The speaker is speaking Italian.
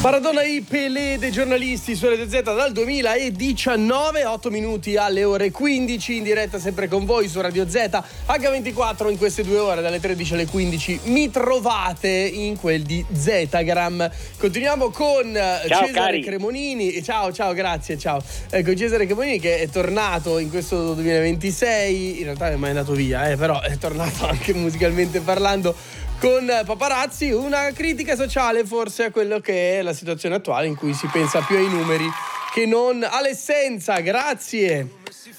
Maradona i Pelé dei giornalisti su Radio Z dal 2019, 8 minuti alle ore 15, in diretta sempre con voi su Radio Z H24 in queste 2 ore dalle 13 alle 15. Mi trovate in quel di Zetagram. Continuiamo con Cesare cari. Cremonini. Ciao, grazie, ciao. Ecco, Cesare Cremonini che è tornato in questo 2026, in realtà non è mai andato via, però è tornato anche musicalmente parlando con Paparazzi, una critica sociale forse a quello che è la situazione attuale in cui si pensa più ai numeri che non all'essenza. Grazie.